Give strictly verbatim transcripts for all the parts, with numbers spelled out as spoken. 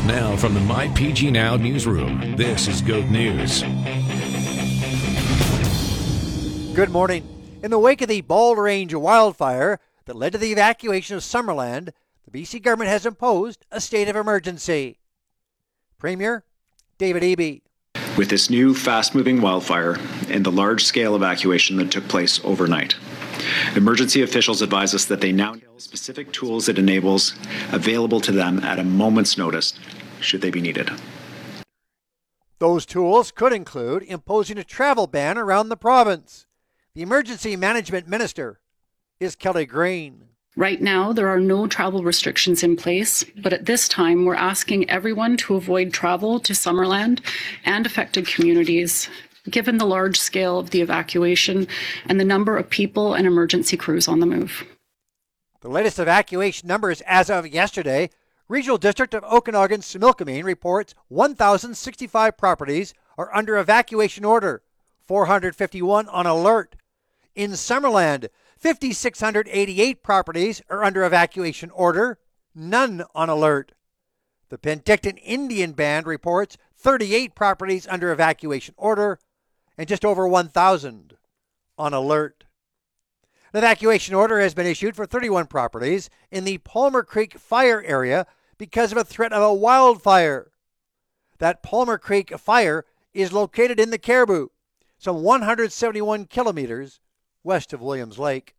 Now from the My P G Now newsroom, this is Goat News. Good morning. In the wake of the Bald Range wildfire that led to the evacuation of Summerland, the B C government has imposed a state of emergency. Premier David Eby. With this new fast-moving wildfire and the large-scale evacuation that took place overnight, emergency officials advise us that they now have specific tools it enables available to them at a moment's notice, should they be needed. Those tools could include imposing a travel ban around the province. The Emergency Management Minister is Kelly Green. Right now, there are no travel restrictions in place, but at this time, we're asking everyone to avoid travel to Summerland and affected communities, given the large scale of the evacuation and the number of people and emergency crews on the move. The latest evacuation numbers as of yesterday, Regional District of Okanagan-Similkameen reports one thousand sixty-five properties are under evacuation order, four hundred fifty-one on alert. In Summerland, five thousand six hundred eighty-eight properties are under evacuation order, none on alert. The Penticton Indian Band reports thirty-eight properties under evacuation order and just over one thousand on alert. An evacuation order has been issued for thirty-one properties in the Palmer Creek fire area because of a threat of a wildfire. That Palmer Creek fire is located in the Caribou, some one hundred seventy-one kilometers west of Williams Lake.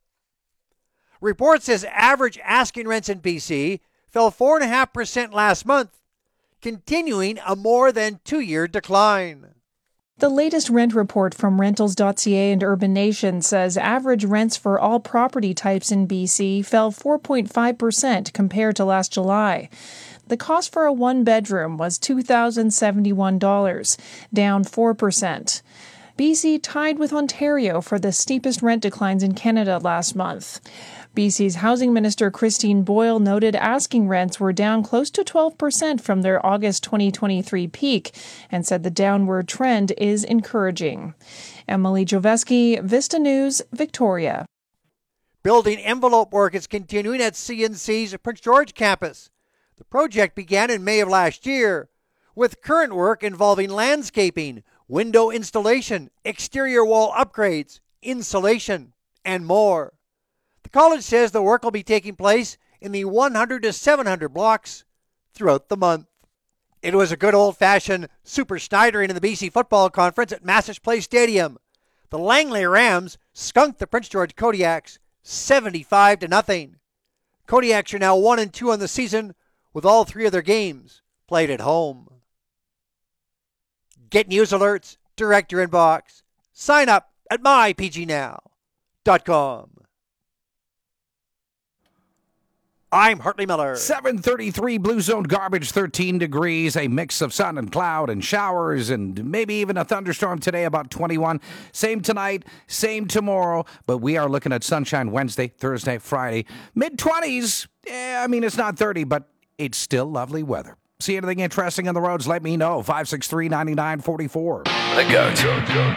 Report says average asking rents in B C fell four point five percent last month, continuing a more than two-year decline. The latest rent report from rentals dot c a and Urban Nation says average rents for all property types in B C fell four point five percent compared to last July. The cost for a one-bedroom was two thousand seventy-one dollars, down four percent. B C tied with Ontario for the steepest rent declines in Canada last month. B C's Housing Minister Christine Boyle noted asking rents were down close to twelve percent from their August twenty twenty-three peak and said the downward trend is encouraging. Emily Joveski, Vista News, Victoria. Building envelope work is continuing at C N C's Prince George campus. The project began in May of last year, with current work involving landscaping, window installation, exterior wall upgrades, insulation, and more. The college says the work will be taking place in the one hundred to seven hundred blocks throughout the month. It was a good old-fashioned Super Schneidering in the B C Football Conference at Massage Place Stadium. The Langley Rams skunked the Prince George Kodiaks seventy-five to nothing. Kodiaks are now one and two on the season, with all three of their games played at home. Get news alerts direct to your inbox. Sign up at my p g now dot com. I'm Hartley Miller. seven thirty-three Blue Zone garbage, thirteen degrees, a mix of sun and cloud and showers and maybe even a thunderstorm today, about twenty-one. Same tonight, same tomorrow, but we are looking at sunshine Wednesday, Thursday, Friday. mid-twenties, eh, I mean, it's not thirty, but it's still lovely weather. See anything interesting on the roads, let me know. five six three, nine nine four four. The Goat.